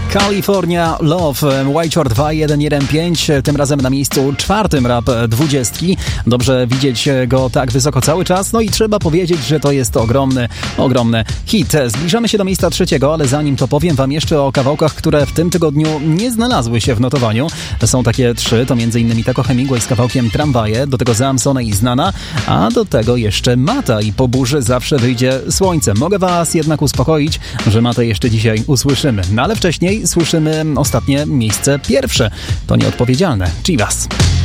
California Love, Whiteshore 2115, tym razem na miejscu 4 rap 20. Dobrze widzieć go tak wysoko cały czas, no i trzeba powiedzieć, że to jest ogromny hit. Zbliżamy się do miejsca 3, ale zanim to powiem wam jeszcze o kawałkach, które w tym tygodniu nie znalazły się w notowaniu. Są takie 3, to m.in. Taco Hemingway z kawałkiem Tramwaje, do tego Zamsona i Znana, a do tego jeszcze Mata i Po burzy zawsze wyjdzie słońce. Mogę was jednak uspokoić, że Matę jeszcze dzisiaj usłyszymy, no ale wcześniej słyszymy ostatnie miejsce pierwsze. To nieodpowiedzialne. Chivas.